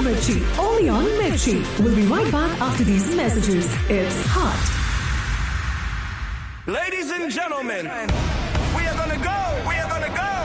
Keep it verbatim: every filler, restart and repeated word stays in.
Richie. Only on Mirchi. We'll be right back after these messages. It's hot. Ladies and gentlemen, we are gonna go. We are gonna go.